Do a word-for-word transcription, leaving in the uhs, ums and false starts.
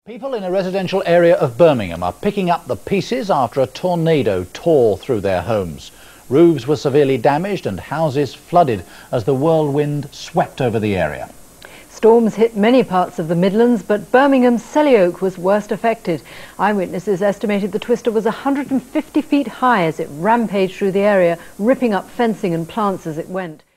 People in a residential area of Birmingham are picking up the pieces after a tornado tore through their homes. Roofs were severely damaged and houses flooded as the whirlwind swept over the area. Storms hit many parts of the Midlands, but Birmingham's Selly Oak was worst affected. Eyewitnesses estimated the twister was one hundred fifty feet high as it rampaged through the area, ripping up fencing and plants as it went.